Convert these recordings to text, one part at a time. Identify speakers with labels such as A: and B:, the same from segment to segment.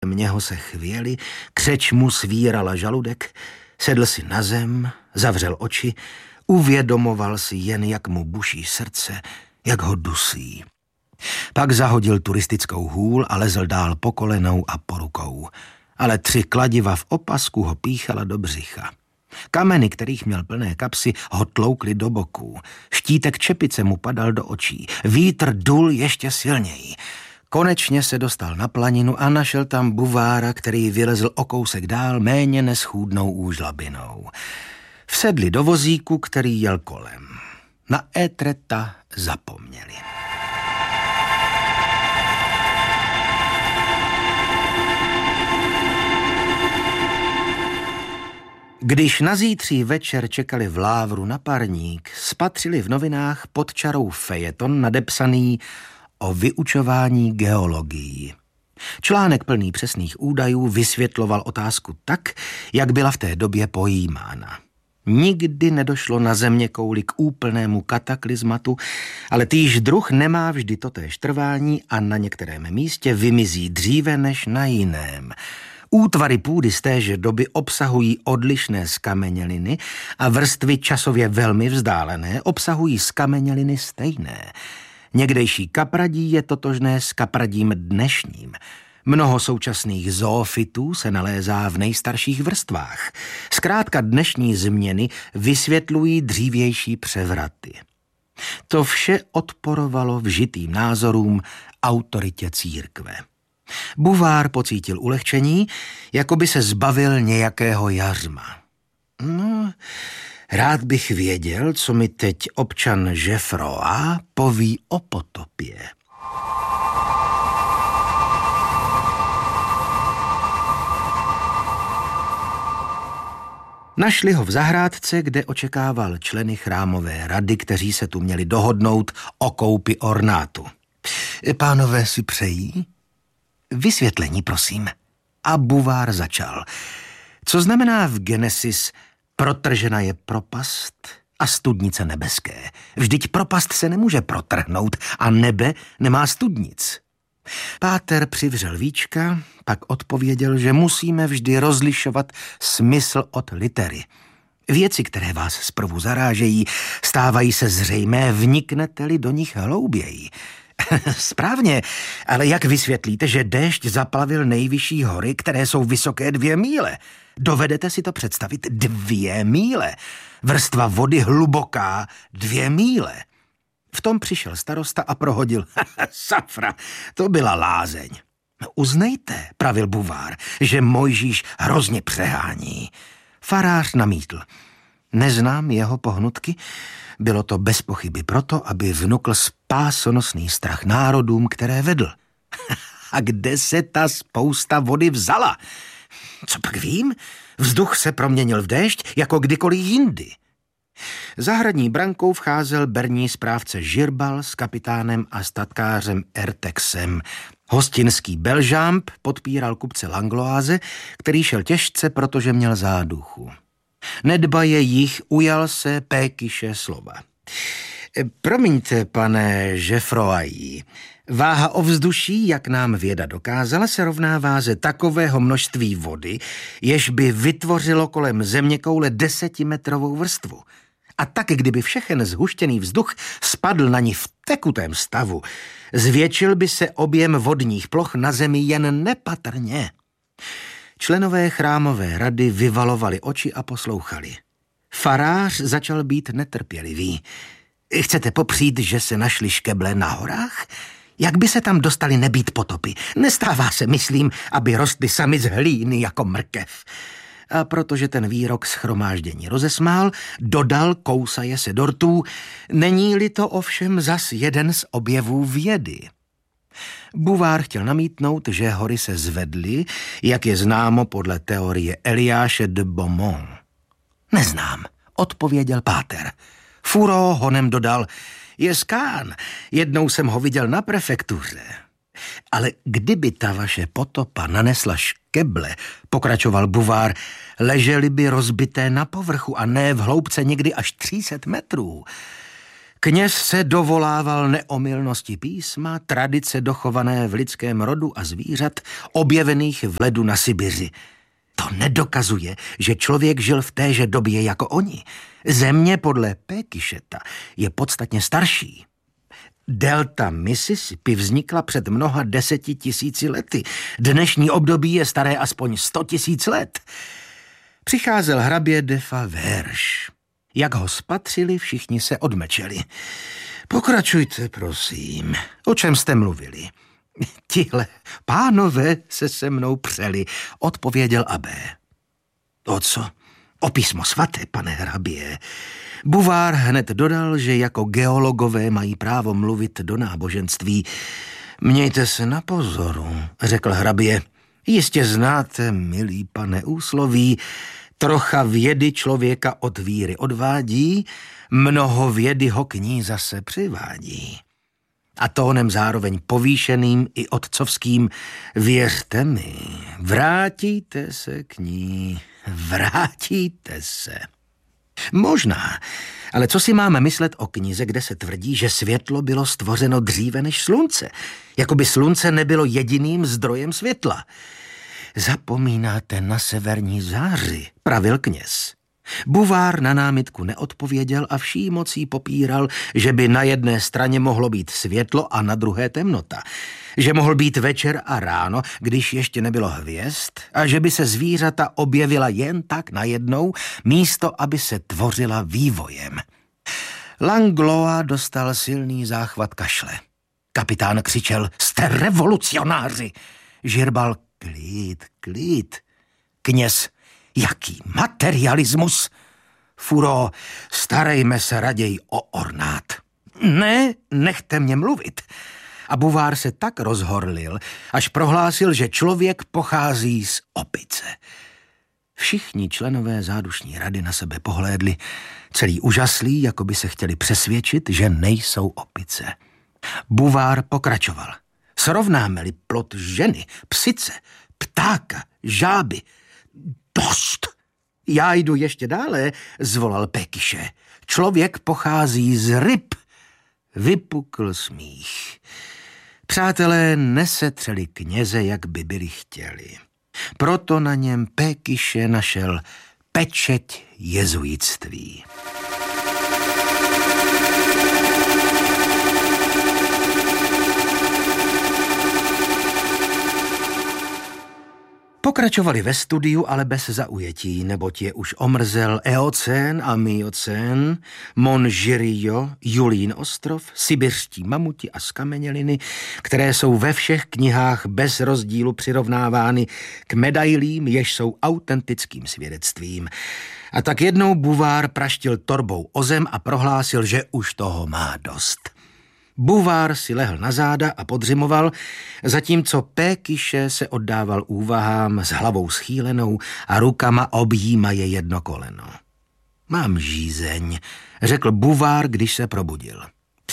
A: Měho se chvěli, křeč mu svírala žaludek, sedl si na zem, zavřel oči, uvědomoval si jen, jak mu buší srdce, jak ho dusí. Pak zahodil turistickou hůl a lezl dál po kolenou a po rukou. Ale 3 kladiva v opasku ho píchala do břicha. Kameny, kterých měl plné kapsy, ho tloukly do boků. Štítek čepice mu padal do očí. Vítr dul ještě silněji. Konečně se dostal na planinu a našel tam Bouvara, který vylezl o kousek dál méně neschůdnou úžlabinou. Vsedli do vozíku, který jel kolem. Na Étreta zapomněli. Když na zítří večer čekali v Lávru na parník, spatřili v novinách pod čarou fejeton nadepsaný o vyučování geologií. Článek plný přesných údajů vysvětloval otázku tak, jak byla v té době pojímána. Nikdy nedošlo na zeměkouli k úplnému kataklizmatu, ale týž druh nemá vždy totéž trvání a na některém místě vymizí dříve než na jiném. Útvary půdy z téže doby obsahují odlišné skameněliny a vrstvy časově velmi vzdálené obsahují skameněliny stejné. Někdejší kapradí je totožné s kapradím dnešním. Mnoho současných zoofytů se nalézá v nejstarších vrstvách. Zkrátka dnešní změny vysvětlují dřívější převraty. To vše odporovalo vžitým názorům autoritě církve. Bouvard pocítil ulehčení, jako by se zbavil nějakého jařma. No, rád bych věděl, co mi teď občan Geoffroy poví o potopě. Našli ho v zahrádce, kde očekával členy chrámové rady, kteří se tu měli dohodnout o koupi ornátu. Pánové si přejí? Vysvětlení, prosím. A Bouvard začal. Co znamená v Genesis protržena je propast a studnice nebeské? Vždyť propast se nemůže protrhnout a nebe nemá studnic. Páter přivřel víčka, pak odpověděl, že musíme vždy rozlišovat smysl od litery. Věci, které vás zprvu zarážejí, stávají se zřejmé, vniknete-li do nich hlouběji. Správně, ale jak vysvětlíte, že déšť zaplavil nejvyšší hory, které jsou vysoké 2 míle? Dovedete si to představit? 2 míle. Vrstva vody hluboká 2 míle. V tom přišel starosta a prohodil. Safra, to byla lázeň. Uznejte, pravil Bouvard, že Mojžíš hrozně přehání. Farář namítl. Neznám jeho pohnutky, bylo to bez pochyby proto, aby vnukl spásonosný strach národům, které vedl. A kde se ta spousta vody vzala? Co pak vím? Vzduch se proměnil v déšť, jako kdykoliv jindy. Zahradní brankou vcházel berní správce Girbal s kapitánem a statkářem Ertexem. Hostinský Belžamp podpíral kupce Langloise, který šel těžce, protože měl záduchu. Nedbaje jich ujal se Pékyše slova. Promiňte, pane Geoffroy, váha ovzduší, jak nám věda dokázala, se rovná váze takového množství vody, jež by vytvořilo kolem zeměkoule 10metrovou vrstvu. A tak, kdyby všechen zhuštěný vzduch spadl na ní v tekutém stavu, zvětšil by se objem vodních ploch na zemi jen nepatrně. Členové chrámové rady vyvalovali oči a poslouchali. Farář začal být netrpělivý. Chcete popřít, že se našli škeble na horách? Jak by se tam dostali nebýt potopy? Nestává se, myslím, aby rostly sami z hlíny jako mrkev. A protože ten výrok shromáždění rozesmál, dodal kousaje se dortů, není-li to ovšem zas jeden z objevů vědy. Bouvard chtěl namítnout, že hory se zvedly, jak je známo podle teorie Eliáše de Beaumont. Neznám, odpověděl páter. Furo honem dodal, je skán, jednou jsem ho viděl na prefektuře. Ale kdyby ta vaše potopa nanesla škeble, pokračoval Bouvard, ležely by rozbité na povrchu a ne v hloubce někdy až 300 metrů. Kněz se dovolával neomylnosti písma, tradice dochované v lidském rodu a zvířat, objevených v ledu na Sibiři. To nedokazuje, že člověk žil v téže době jako oni. Země podle Pékyšeta je podstatně starší. Delta Mississippi vznikla před mnoha 10 000 lety. Dnešní období je staré aspoň 100 000 let. Přicházel hrabě de Faverges. Jak ho spatřili, všichni se odmečeli. Pokračujte, prosím. O čem jste mluvili? Tihle pánové se mnou přeli, odpověděl abbé. O co? O písmo svaté, pane hrabě. Bouvard hned dodal, že jako geologové mají právo mluvit do náboženství. Mějte se na pozoru, řekl hrabě. Jistě znáte, milý pane, úsloví, trocha vědy člověka od víry odvádí, mnoho vědy ho k ní zase přivádí. A tónem zároveň povýšeným i otcovským, věřte mi, vrátíte se k ní, vrátíte se. Možná, ale co si máme myslet o knize, kde se tvrdí, že světlo bylo stvořeno dříve než slunce, jako by slunce nebylo jediným zdrojem světla. Zapomínáte na severní záři, pravil kněz. Bouvard na námitku neodpověděl a vší mocí popíral, že by na jedné straně mohlo být světlo a na druhé temnota. Že mohl být večer a ráno, když ještě nebylo hvězd, a že by se zvířata objevila jen tak najednou, místo aby se tvořila vývojem. Langlois dostal silný záchvat kašle. Kapitán křičel, jste revolucionáři! Žirbal, klid. Kněz, jaký materialismus! Furo, starejme se raději o ornát. Ne, nechte mě mluvit. A Bouvard se tak rozhorlil, až prohlásil, že člověk pochází z opice. Všichni členové zádušní rady na sebe pohlédli, celý úžaslí, jako by se chtěli přesvědčit, že nejsou opice. Bouvard pokračoval. Srovnáme-li plod ženy, psice, ptáka, žáby. Dost! Já jdu ještě dále, zvolal Pékyše. Člověk pochází z ryb. Vypukl smích. Přátelé nesetřeli kněze, jak by byli chtěli. Proto na něm Pékyše našel pečeť jezuitství. Pokračovali ve studiu, ale bez zaujetí, neboť je už omrzel Eocén a Miocén, Mont Girio, Julín ostrov, sibiřští mamuti a skameněliny, které jsou ve všech knihách bez rozdílu přirovnávány k medailím, jež jsou autentickým svědectvím. A tak jednou Bouvard praštil torbou o zem a prohlásil, že už toho má dost. Bouvard si lehl na záda a podřimoval, zatímco Pékyše se oddával úvahám s hlavou schýlenou a rukama objímaje jedno koleno. Mám žízeň, řekl Bouvard, když se probudil.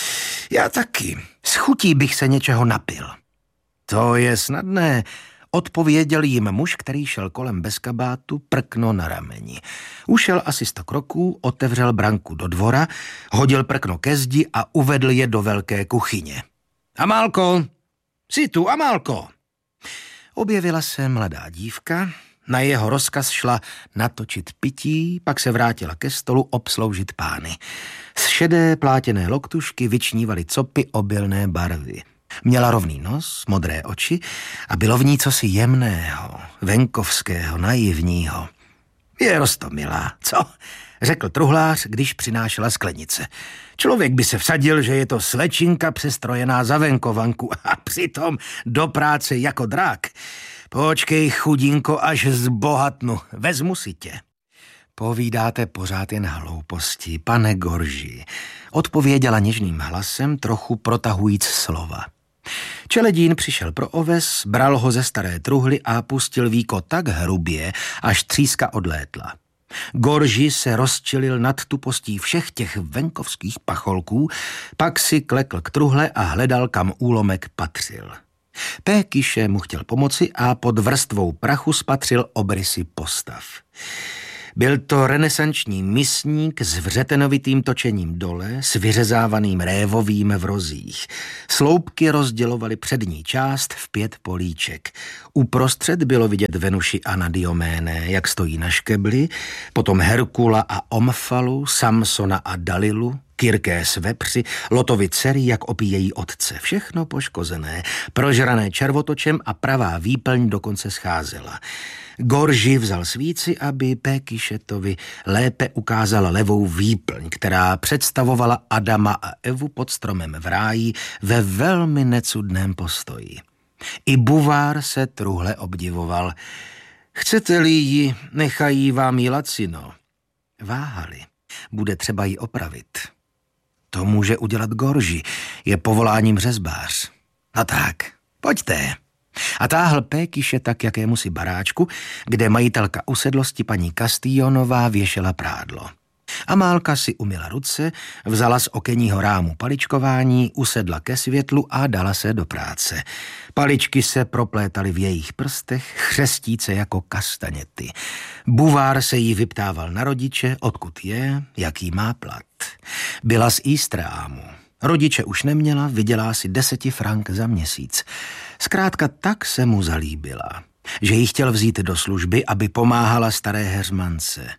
A: Já taky. S chutí bych se něčeho napil. To je snadné, odpověděl jim muž, který šel kolem bez kabátu, prkno na rameni. Ušel asi 100 kroků, otevřel branku do dvora, hodil prkno ke zdi a uvedl je do velké kuchyně. Amálko, jsi tu, Amálko? Objevila se mladá dívka, na jeho rozkaz šla natočit pití, pak se vrátila ke stolu obsloužit pány. Z šedé plátěné loktušky vyčnívaly copy obilné barvy. Měla rovný nos, modré oči a bylo v ní cosi jemného, venkovského, naivního. Je roztomilá, co? Řekl truhlář, když přinášela sklenice. Člověk by se vsadil, že je to slečinka přestrojená za venkovanku a přitom do práce jako drák. Počkej, chudinko, až zbohatnu, vezmu si tě. Povídáte pořád jen hlouposti, pane Gorži, odpověděla něžným hlasem, trochu protahujíc slova. Čeledín přišel pro oves, bral ho ze staré truhly a pustil víko tak hrubě, až tříska odlétla. Gorži se rozčilil nad tupostí všech těch venkovských pacholků, pak si klekl k truhle a hledal, kam úlomek patřil. Pékyše mu chtěl pomoci a pod vrstvou prachu spatřil obrysy postav. Byl to renesanční misník s vřetenovitým točením dole, s vyřezávaným révovým v rozích. Sloupky rozdělovaly přední část v 5 políček. Uprostřed bylo vidět Venuši Anadioméné, jak stojí na škebli, potom Herkula a Omfalu, Samsona a Dalilu, Kyrkés vepři, Lotovi dcery, jak opíjejí otce. Všechno poškozené, prožrané červotočem a pravá výplň dokonce scházela. Gorži vzal svíci, aby Pékyšetovi lépe ukázala levou výplň, která představovala Adama a Evu pod stromem v ráji ve velmi necudném postoji. I Buvár se truhle obdivoval. Chcete-li ji, nechají vám ji lacino. Váhali. Bude třeba ji opravit. To může udělat Gorži, je povoláním řezbář. No tak, pojďte. A táhl Pékyšeta k jakémusi baráčku, kde majitelka usedlosti paní Kastýjonová věšela prádlo. Amálka si umyla ruce, vzala z okenního rámu paličkování, usedla ke světlu a dala se do práce. Paličky se proplétaly v jejich prstech, chřestíce jako kastaněty. Buvár se jí vyptával na rodiče, odkud je, jaký má plat. Byla z Ístrámu. Rodiče už neměla, vydělá si 10 frank za měsíc. Zkrátka tak se mu zalíbila, že ji chtěl vzít do služby, aby pomáhala staré heřmance.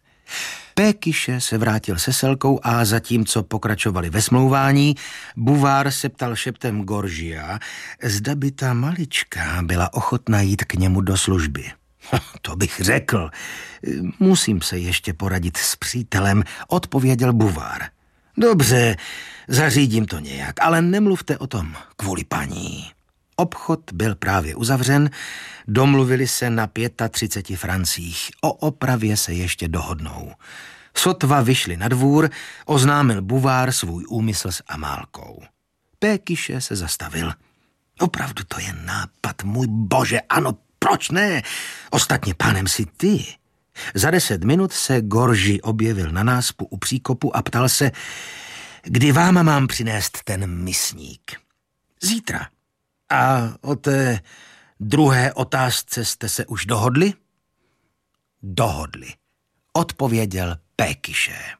A: Pékyše se vrátil se Selkou a zatímco pokračovali ve smlouvání, Buvár se ptal šeptem Goržia, zda by ta malička byla ochotná jít k němu do služby. To bych řekl. Musím se ještě poradit s přítelem, odpověděl Buvár. Dobře, zařídím to nějak, ale nemluvte o tom kvůli paní. Obchod byl právě uzavřen, domluvili se na 35 francích, o opravě se ještě dohodnou. Sotva vyšli na dvůr, oznámil Buvár svůj úmysl s Amálkou. Pékyše se zastavil. Opravdu to je nápad, můj bože, ano, proč ne? Ostatně pánem si ty. Za 10 minut se Gorži objevil na náspu u příkopu a ptal se, kdy vám mám přinést ten misník. Zítra. A o té druhé otázce jste se už dohodli? Dohodli, odpověděl Pékyše.